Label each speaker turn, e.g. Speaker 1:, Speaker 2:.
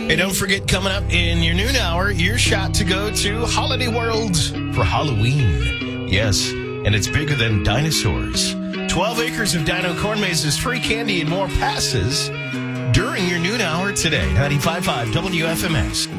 Speaker 1: Hey, don't forget, coming up in your noon hour, your shot to go to Holiday World for Halloween. Yes, and it's bigger than dinosaurs. 12 acres of dino corn mazes, free candy, and more passes during your noon hour today. 95.5 WFMX.